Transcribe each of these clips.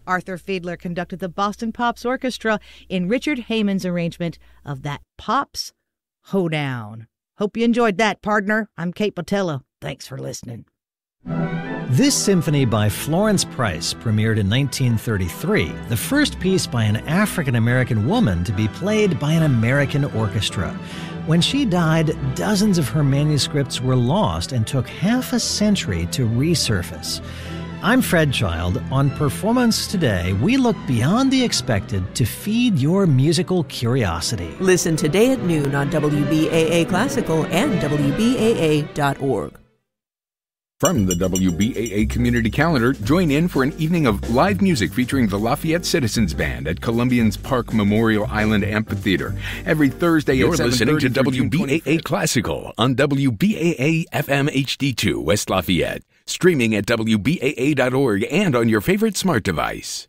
Arthur Fiedler conducted the Boston Pops Orchestra in Richard Hayman's arrangement of that Pops Hoedown. Hope you enjoyed that, partner. I'm Kate Botello. Thanks for listening. This symphony by Florence Price premiered in 1933, the first piece by an African-American woman to be played by an American orchestra. When she died, dozens of her manuscripts were lost and took half a century to resurface. I'm Fred Child. On Performance Today, we look beyond the expected to feed your musical curiosity. Listen today at noon on WBAA Classical and WBAA.org. From the WBAA Community Calendar, join in for an evening of live music featuring the Lafayette Citizens Band at Columbian's Park Memorial Island Amphitheater. Every Thursday You're at 7:30 listening to through June WBAA 25th. Classical on WBAA FM HD2 West Lafayette. Streaming at WBAA.org and on your favorite smart device.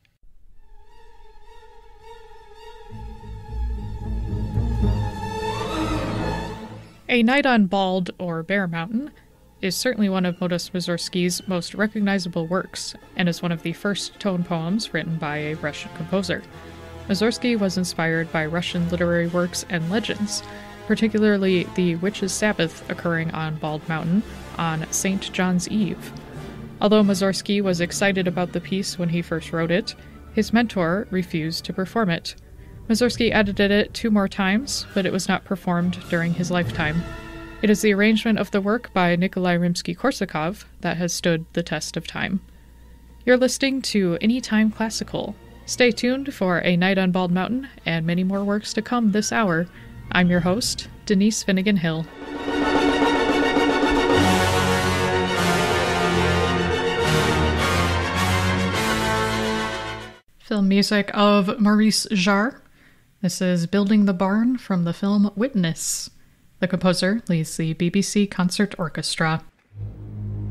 A Night on Bald, or Bear Mountain, is certainly one of Modest Mussorgsky's most recognizable works, and is one of the first tone poems written by a Russian composer. Mussorgsky was inspired by Russian literary works and legends, particularly the Witches' Sabbath occurring on Bald Mountain on St. John's Eve. Although Mussorgsky was excited about the piece when he first wrote it, his mentor refused to perform it. Mussorgsky edited it 2 more times, but it was not performed during his lifetime. It is the arrangement of the work by Nikolai Rimsky-Korsakov that has stood the test of time. You're listening to Anytime Classical. Stay tuned for A Night on Bald Mountain and many more works to come this hour. I'm your host, Denise Finnegan-Hill. Film music of Maurice Jarre. This is Building the Barn from the film Witness. The composer leads the BBC Concert Orchestra.